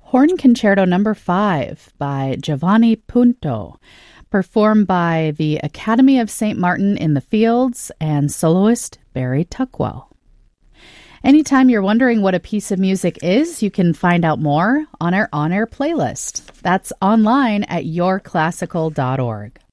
Horn Concerto Number 5 by Giovanni Punto, performed by the Academy of St. Martin in the Fields and soloist Barry Tuckwell. Anytime you're wondering what a piece of music is, you can find out more on our on-air playlist. That's online at yourclassical.org.